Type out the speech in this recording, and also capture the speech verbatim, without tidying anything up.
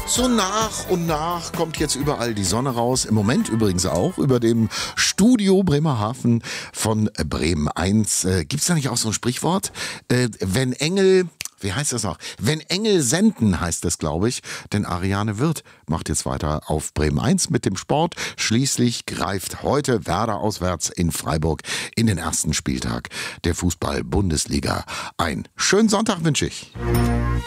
So nach und nach kommt jetzt überall die Sonne raus. Im Moment übrigens auch über dem Studio Bremerhaven von Bremen eins. Äh, Gibt es da nicht auch so ein Sprichwort? Äh, wenn Engel... Wie heißt das noch? Wenn Engel senden, heißt das, glaube ich. Denn Ariane Wirth macht jetzt weiter auf Bremen eins mit dem Sport. Schließlich greift heute Werder auswärts in Freiburg in den ersten Spieltag der Fußball-Bundesliga ein. Schönen Sonntag wünsche ich.